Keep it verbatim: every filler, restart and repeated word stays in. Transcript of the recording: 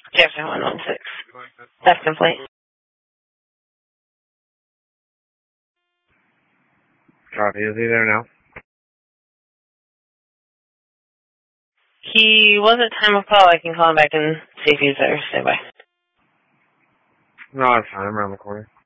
Jefferson one one six. That's complete. Copy. Is he there now? He was at time of call. I can call him back and see if he's there. Stay by. No, it's fine. I'm around the corner.